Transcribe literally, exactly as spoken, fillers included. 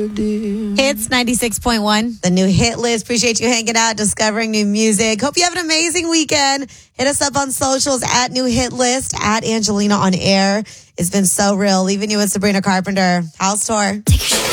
Hits ninety-six point one. The new hit list. Appreciate you hanging out, discovering new music. Hope you have an amazing weekend. Hit us up on socials at New Hit List, at Angelina on Air. It's been so real. Leaving you with Sabrina Carpenter. House tour.